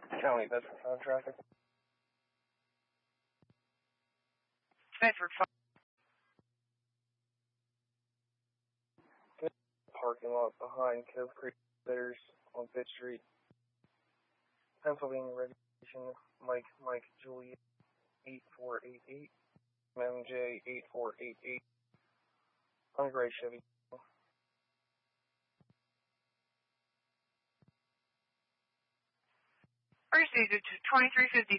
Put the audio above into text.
County Bedford traffic. Bedford 5. Parking lot behind Cove Creek Bitters on Pitt Street. Pennsylvania registration Mike Juliet 8488. MJ 8488. On a gray Chevy. Received to 2350.